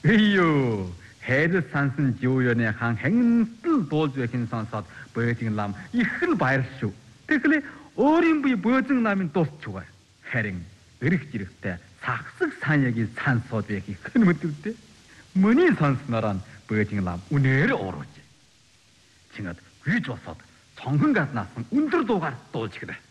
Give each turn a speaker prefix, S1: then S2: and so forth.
S1: Эйё, хайр сансан жууяны хан хэнгэнтэл дуулж байхын сонсоод Бөөжин лам их л баярлшив. Тэгэхээр өөрийн бие Бөөжин ламын дуусчугаа. Харин эрэх жирэхтэй сахсаг санягийн сансууд байхыг хөнмөдөвдөө. Мөний сонснороо Бөөжин лам үнээр уурж. Чингад гүйж босоод цонхон гаднаас өндөр дуугаар дуулж гэрэ.